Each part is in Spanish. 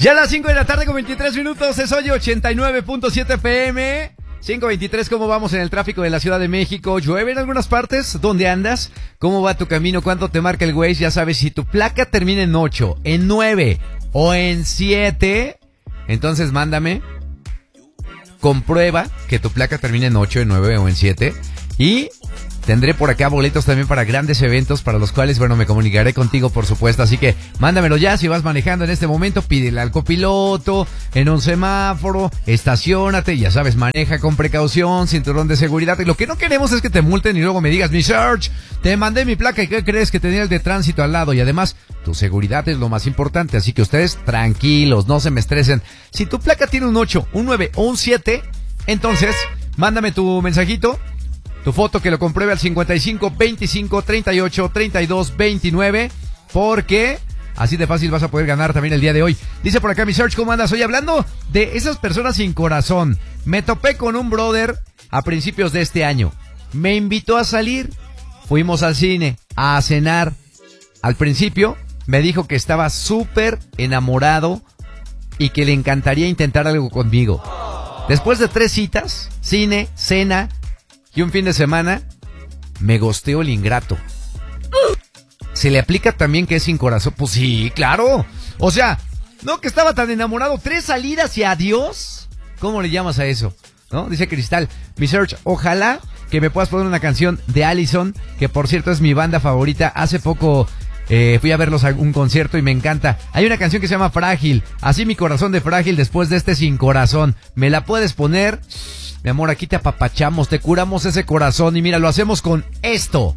Ya a las 5 de la tarde con 23 minutos, es hoy 89.7 PM. 5:23, ¿cómo vamos en el tráfico de la Ciudad de México? ¿Llueve en algunas partes? ¿Dónde andas? ¿Cómo va tu camino? ¿Cuánto te marca el Waze? Ya sabes, si tu placa termina en 8, en 9 o en 7, entonces mándame, comprueba que tu placa termina en 8, en 9 o en 7 y tendré por acá boletos también para grandes eventos para los cuales, bueno, me comunicaré contigo, por supuesto. Así que mándamelo ya. Si vas manejando en este momento, pídele al copiloto, en un semáforo, estaciónate, ya sabes, maneja con precaución, cinturón de seguridad. Y lo que no queremos es que te multen y luego me digas, mi Search, te mandé mi placa y ¿qué crees? Que tenía el de tránsito al lado. Y además, tu seguridad es lo más importante. Así que ustedes tranquilos, no se me estresen. Si tu placa tiene un 8, un 9 o un 7, entonces mándame tu mensajito, tu foto que lo compruebe al 55 25 38 32 29, porque así de fácil vas a poder ganar también el día de hoy. Dice por acá mi Search, ¿cómo andas? Hoy hablando de esas personas sin corazón. Me topé con un brother a principios de este año. Me invitó a salir. Fuimos al cine, a cenar. Al principio me dijo que estaba súper enamorado y que le encantaría intentar algo conmigo. Después de 3 citas, cine, cena y un fin de semana, me gosteó el ingrato. ¿Se le aplica también que es sin corazón? Pues sí, claro. O sea, no que estaba tan enamorado. 3 salidas y adiós. ¿Cómo le llamas a eso? ¿No? Dice Cristal, mi Search, ojalá que me puedas poner una canción de Allison, que por cierto es mi banda favorita. Hace poco fui a verlos a un concierto y me encanta. Hay una canción que se llama Frágil. Así mi corazón de frágil después de este sin corazón. ¿Me la puedes poner? Mi amor, aquí te apapachamos, te curamos ese corazón y mira, lo hacemos con esto.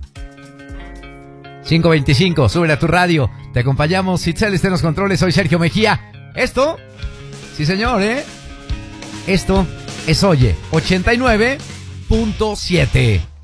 5:25, sube a tu radio. Te acompañamos, Itzel está en los controles, soy Sergio Mejía. Esto, sí señor, esto es Oye 89.7.